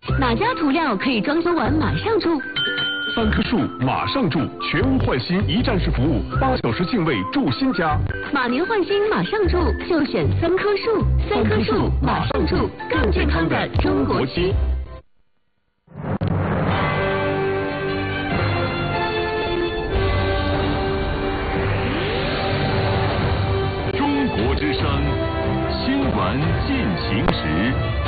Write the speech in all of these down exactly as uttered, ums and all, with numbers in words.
哪家涂料可以装修完马上住？ 三棵树马上住，全屋换新一站式服务，八小时净位住新家。 马年换新马上住，就选三棵树。三棵树马上住，更健康的中国区。 中国之声，新闻进行时。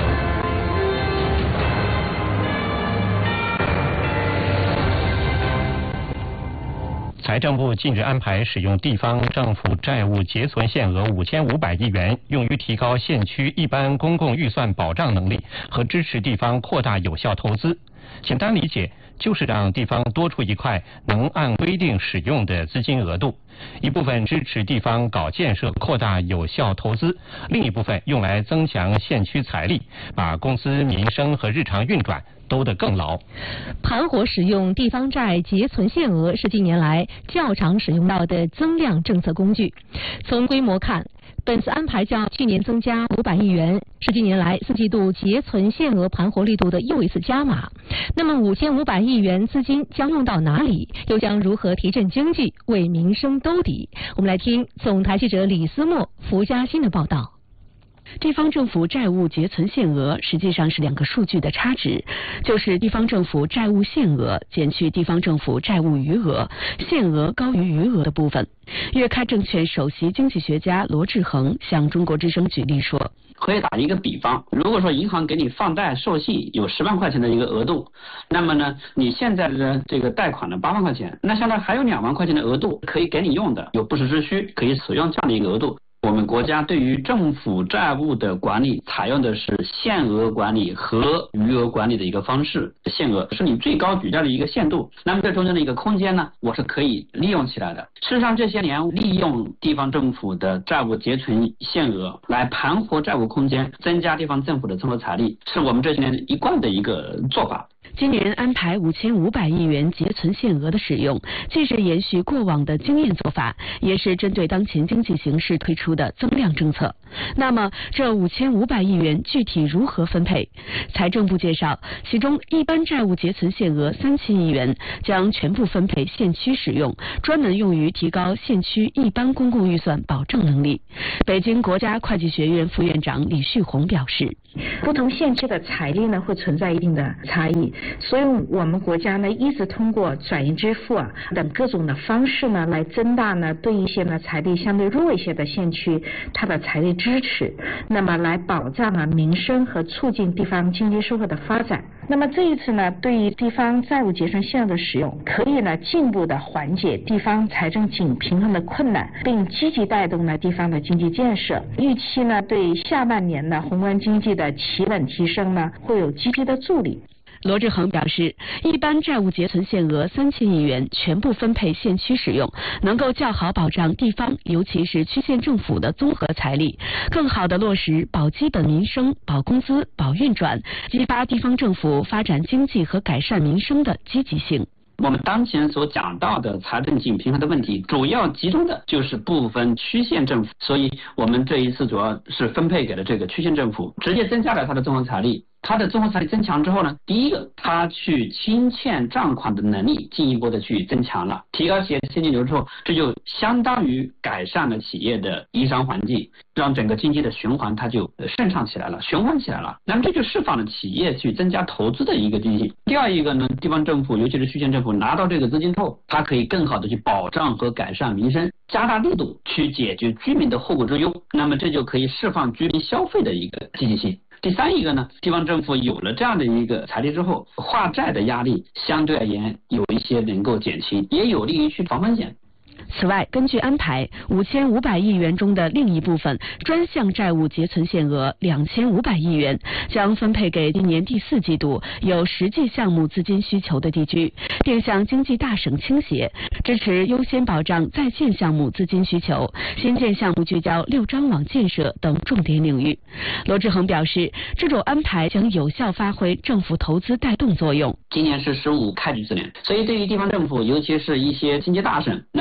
财政部近日安排使用地方政府债务结存限额五千五百亿元，用于提高县区一般公共预算保障能力和支持地方扩大有效投资。简单理解，就是让地方多出一块能按规定使用的资金额度，一部分支持地方搞建设扩大有效投资，另一部分用来增强县区财力，把公司民生和日常运转兜得更牢。 盘活使用地方债结存限额是近年来较常使用到的增量政策工具。从规模看，本次安排较去年增加五百亿元，是近年来四季度结存限额盘活力度的又一次加码。那么五千五百亿元资金将用到哪里？又将如何提振经济，为民生兜底？我们来听总台记者李思墨、福嘉欣的报道。 地方政府债务结存限额实际上是两个数据的差值，就是地方政府债务限额减去地方政府债务余额，限额高于余额的部分。粤开证券首席经济学家罗志恒向中国之声举例说， 可以打一个比方，如果说银行给你放贷授信有十万块钱的一个额度，那么呢，你现在的这个贷款的八万块钱，那相当于还有两万块钱的额度可以给你用的，有不时之需可以使用这样的一个额度。我们国家对于政府债务的管理采用的是限额管理和余额管理的一个方式。限额是你最高举债的一个限度，那么这中间的一个空间呢，我是可以利用起来的。事实上这些年利用地方政府的债务结存限额来盘活债务空间，增加地方政府的综合财力，是我们这些年一贯的一个做法。 今年安排五千五百亿元结存限额的使用，既是延续过往的经验做法，也是针对当前经济形势推出的增量政策。那么这五千五百亿元具体如何分配？财政部介绍，其中一般债务结存限额三千亿元将全部分配县区使用，专门用于提高县区一般公共预算保障能力。北京国家会计学院副院长李旭红表示， 不同县区的财力呢会存在一定的差异，所以我们国家呢一直通过转移支付啊等各种的方式呢来增大呢对一些呢财力相对弱一些的县区它的财力支持，那么来保障了民生和促进地方经济社会的发展。那么这一次呢，对于地方债务结存限额的使用，可以呢进一步的缓解地方财政紧平衡的困难，并积极带动呢地方的经济建设。预期呢对下半年呢宏观经济的企稳提升呢会有积极的助力。 罗志恒表示，一般债务结存限额三千亿元全部分配县区使用，能够较好保障地方，尤其是区县政府的综合财力，更好地落实保基本民生、保工资、保运转，激发地方政府发展经济和改善民生的积极性。 我们当前所讲到的财政紧平衡的问题，主要集中的就是部分区县政府，所以我们这一次主要是分配给了这个区县政府，直接增加了它的综合财力。它的综合财力增强之后呢，第一个，它去清欠账款的能力进一步的去增强了，提高企业现金流之后，这就相当于改善了企业的营商环境，让整个经济的循环它就顺畅起来了，循环起来了。那么这就释放了企业去增加投资的一个积极性。第二一个呢，地方政府尤其是区县政府拿到这个资金之后，它可以更好的去保障和改善民生，加大力度去解决居民的后顾之忧，那么这就可以释放居民消费的一个积极性。第三一个呢，地方政府有了这样的一个财力之后，化债的压力相对而言有一些能够减轻，也有利于去防风险。 此外，根据安排，五千五百亿元中的另一部分专项债务结存限额两千五百亿元，将分配给今年第四季度有实际项目资金需求的地区，并向经济大省倾斜，支持优先保障在建项目资金需求，新建项目聚焦六张网建设等重点领域。罗志恒表示，这种安排将有效发挥政府投资带动作用。 今年是十五开局之年，所以对于地方政府，尤其是一些经济大省，那么它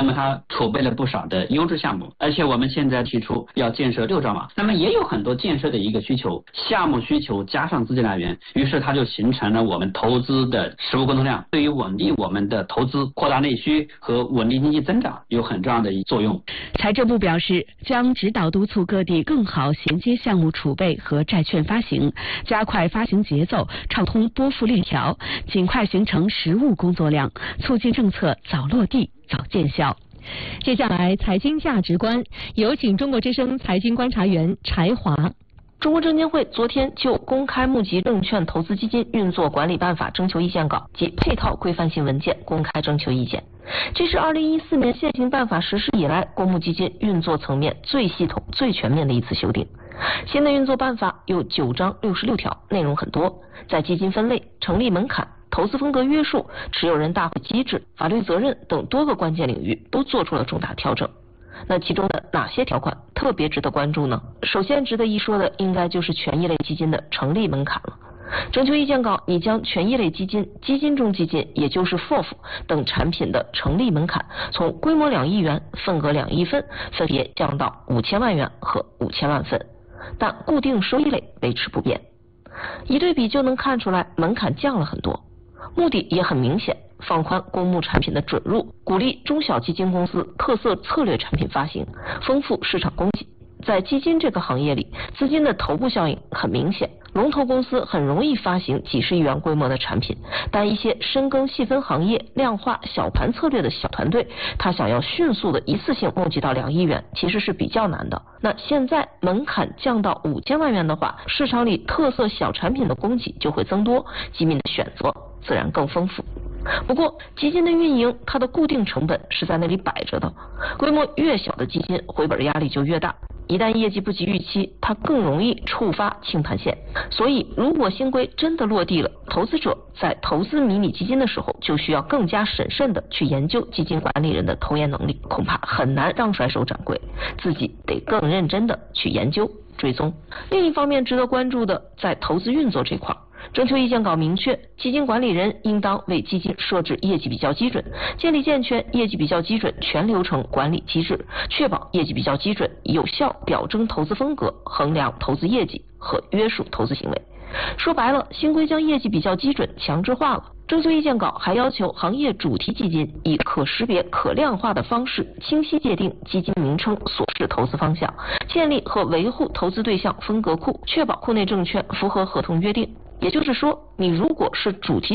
储备了不少的优质项目，而且我们现在提出要建设六兆瓦，那么也有很多建设的一个需求，项目需求加上资金来源，于是它就形成了我们投资的实物沟通量，对于稳定我们的投资、扩大内需和稳定经济增长有很重要的作用。 财政部表示，将指导督促各地更好衔接项目储备和债券发行，加快发行节奏，畅通拨付链条，尽快形成实务工作量，促进政策早落地、早见效。 接下来，财经价值观，有请中国之声财经观察员柴华。 中国证监会昨天就公开募集证券投资基金运作管理办法征求意见稿及配套规范性文件公开征求意见。这是二零一四年现行办法实施以来公募基金运作层面最系统、最全面的一次修订。新的运作办法有九章六十六条，内容很多，在基金分类、成立门槛、投资风格约束、持有人大会机制、法律责任等多个关键领域都做出了重大调整。那其中的哪些条款特别值得关注呢？首先值得一说的应该就是权益类基金的成立门槛了。征求意见稿拟将权益类基金、基金中基金，也就是 F O F 等产品的成立门槛从规模两亿元、份额两亿份分别降到五千万元和五千万份，但固定收益类维持不变。一对比就能看出来，门槛降了很多，目的也很明显，放宽公募产品的准入，鼓励中小基金公司特色策略产品发行，丰富市场供给。在基金这个行业里，资金的头部效应很明显，龙头公司很容易发行几十亿元规模的产品，但一些深耕细分行业、量化小盘策略的小团队，他想要迅速的一次性募集到两亿元，其实是比较难的。那现在门槛降到五千万元的话，市场里特色小产品的供给就会增多，基民的选择自然更丰富。不过基金的运营，它的固定成本是在那里摆着的，规模越小的基金回本压力就越大，一旦业绩不及预期，它更容易触发清盘线。所以如果新规真的落地了，投资者在投资迷你基金的时候就需要更加审慎的去研究基金管理人的投研能力，恐怕很难让甩手掌柜，自己得更认真的去研究追踪。另一方面值得关注的，在投资运作这块，征求意见稿明确，基金管理人应当为基金设置业绩比较基准，建立健全业绩比较基准全流程管理机制，确保业绩比较基准有效表征投资风格，衡量投资业绩和约束投资行为。说白了，新规将业绩比较基准强制化了。征求意见稿还要求行业主题基金以可识别、可量化的方式清晰界定基金名称所示投资方向，建立和维护投资对象分隔库，确保库内证券符合合同约定。也就是说，你如果是主题